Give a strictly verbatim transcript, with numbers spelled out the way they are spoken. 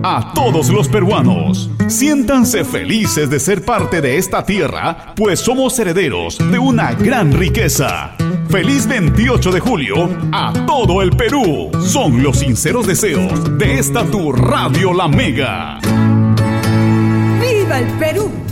a todos los peruanos. Siéntanse felices de ser parte de esta tierra, pues somos herederos de una gran riqueza. Feliz veintiocho de julio a todo el Perú. Son los sinceros deseos de esta tu Radio La Mega. ¡Viva el Perú!